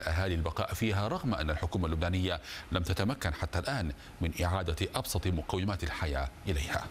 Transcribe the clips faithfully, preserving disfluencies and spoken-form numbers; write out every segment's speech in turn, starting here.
أهالي البقاء فيها رغم أن الحكومة اللبنانية لم تتمكن حتى الآن من إعادة أبسط مقومات الحياة إليها.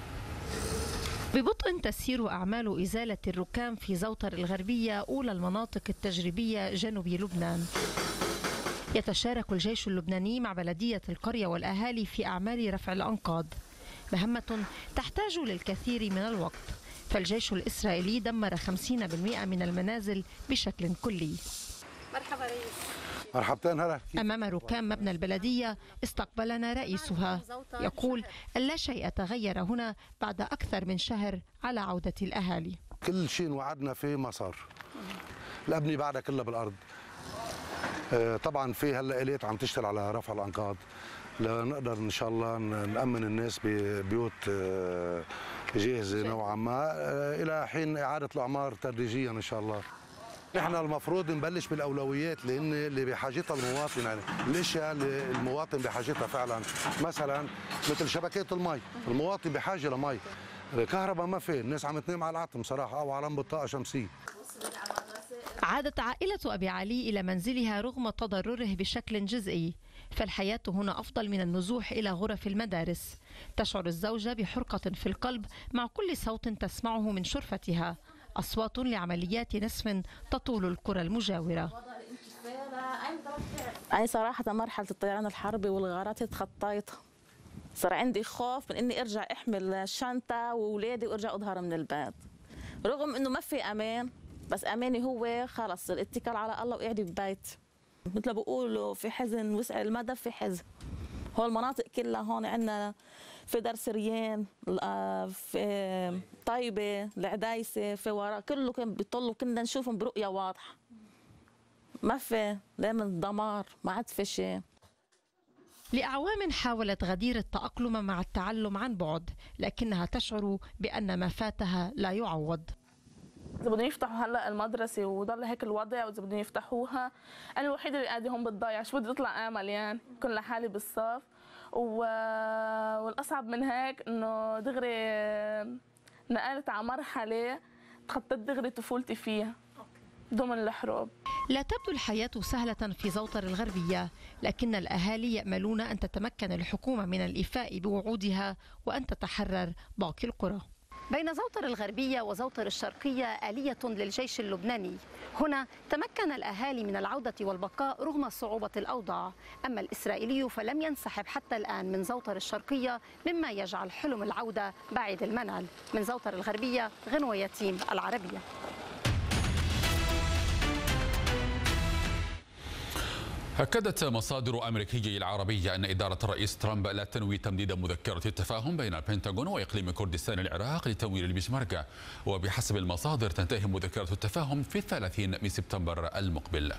ببطء تسير أعمال إزالة الركام في زوطر الغربية أولى المناطق التجريبية جنوب لبنان. يتشارك الجيش اللبناني مع بلدية القرية والأهالي في أعمال رفع الأنقاض، مهمة تحتاج للكثير من الوقت، فالجيش الإسرائيلي دمر خمسين بالمئة من المنازل بشكل كلي. مرحبا رئيس. مرحبتين. هلا أمام ركام مبنى البلدية استقبلنا رئيسها يقول أن لا شيء تغير هنا بعد أكثر من شهر على عودة الأهالي. كل شيء وعدنا فيه ما صار. الأبنية بعدها كلها بالأرض. طبعا في هلا آليات عم تشتغل على رفع الأنقاض لنقدر إن شاء الله نأمن الناس ببيوت جاهزة نوعا ما إلى حين إعادة الأعمار تدريجيا إن شاء الله. نحن المفروض نبلش بالاولويات لان اللي بحاجتها المواطن، يعني الاشياء اللي المواطن بحاجتها فعلا، مثلا مثل شبكات المي، المواطن بحاجه لمي، الكهرباء ما في، الناس عم تنام على العتم صراحه او على بطاقه شمسيه. عادت عائلة أبي علي إلى منزلها رغم تضرره بشكل جزئي، فالحياة هنا أفضل من النزوح إلى غرف المدارس. تشعر الزوجة بحرقة في القلب مع كل صوت تسمعه من شرفتها، أصوات لعمليات نسف تطول القرى المجاورة. أنا صراحة مرحلة الطيران الحربي والغارات تخطيتها، صار عندي خوف من إني أرجع أحمل الشنطة وأولادي وأرجع أظهر من البيت، رغم إنه ما في أمان، بس أماني هو خلص الاتكال على الله وقعدي ببيت. مثل ما بقولوا في حزن وسع المدى في حزن. هو المناطق كلها هون عندنا في دار سريان، في طيبة، العدايسة، في وراء، كله كان بيطلوا كنا نشوفهم برؤية واضحة. ما في لا من دمار، ما عاد في شيء. لأعوام حاولت غدير التأقلم مع التعلم عن بعد، لكنها تشعر بأن ما فاتها لا يعوض. إذا بدهم يفتحوا هلا المدرسة وضل هيك الوضع، وإذا بدهم يفتحوها أنا الوحيدة اللي قاعدة هون بالضيعة، شو بدي أطلع آمل يعني، كن لحالي بالصف. و... والأصعب من هيك إنه دغري نقلت على مرحلة تخطيت دغري طفولتي فيها ضمن الحروب. لا تبدو الحياة سهلة في زوطر الغربية، لكن الأهالي يأملون أن تتمكن الحكومة من الإيفاء بوعودها وأن تتحرر باقي القرى. بين زوطر الغربية وزوطر الشرقية آلية للجيش اللبناني. هنا تمكن الأهالي من العودة والبقاء رغم صعوبة الأوضاع، أما الإسرائيلي فلم ينسحب حتى الآن من زوطر الشرقية، مما يجعل حلم العودة بعيد المنال. من زوطر الغربية، غنوة يتيم، العربية. أكدت مصادر أمريكية العربية أن إدارة الرئيس ترامب لا تنوي تمديد مذكرة التفاهم بين البنتاغون وإقليم كردستان العراق لتمويل البشمركة، وبحسب المصادر تنتهي مذكرة التفاهم في الثلاثين من سبتمبر المقبل.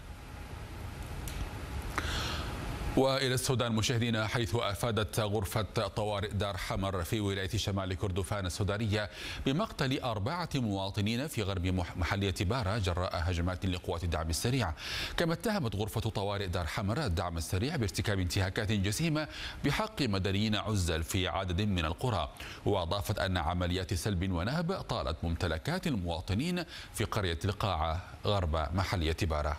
وإلى السودان مشاهدينا، حيث أفادت غرفة طوارئ دار حمر في ولاية شمال كردفان السودانية بمقتل أربعة مواطنين في غرب محلية بارا جراء هجمات لقوات الدعم السريع. كما اتهمت غرفة طوارئ دار حمر الدعم السريع بارتكاب انتهاكات جسيمة بحق مدنيين عزل في عدد من القرى، وأضافت أن عمليات سلب ونهب طالت ممتلكات المواطنين في قرية القاعة غرب محلية بارا.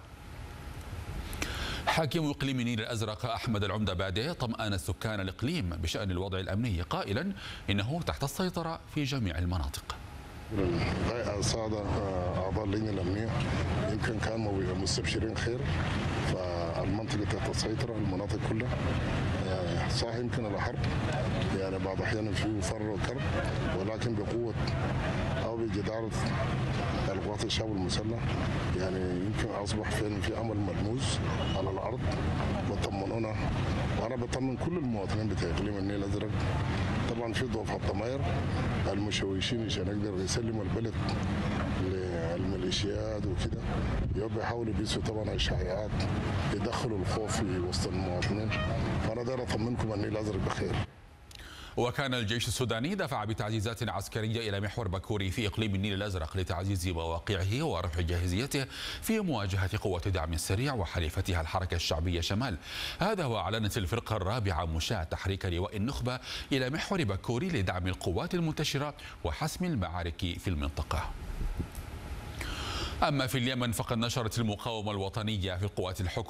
حاكم إقليم النيل الأزرق أحمد العمدة بادي طمأن سكان الإقليم بشأن الوضع الأمني، قائلا إنه تحت السيطرة في جميع المناطق. السادة أعضاء اللجنة الأمنية يمكن كانوا مستبشرين خير، فالمنطقة تحت السيطرة، المناطق كلها يعني صح يمكن الحرب يعني بعض الأحيان فيه فر وكرب، ولكن بقوة أو بجدارة القوات الشعب المسلح يعني يمكن أصبح في في أمل ملموس على الأرض، وطمنونا، وأنا بطمن كل المواطنين بتاع إقليم النيل الأزرق. طبعا في ضعف الضمائر المشوشين عشان يقدروا يسلموا البلد للميليشيات وكده، يبقى بيحاولوا يبثوا طبعا الشائعات، يدخلوا الخوف في وسط المواطنين، فأنا داير أطمنكم النيل الأزرق بخير. وكان الجيش السوداني دفع بتعزيزات عسكرية إلى محور بكوري في إقليم النيل الأزرق لتعزيز مواقعه ورفع جاهزيته في مواجهة قوات الدعم السريع وحليفتها الحركة الشعبية شمال. هذا وأعلنت الفرقة الرابعة مشاة تحريك لواء النخبة إلى محور بكوري لدعم القوات المنتشرة وحسم المعارك في المنطقة. أما في اليمن فقد نشرت المقاومة الوطنية في القوات الحكومية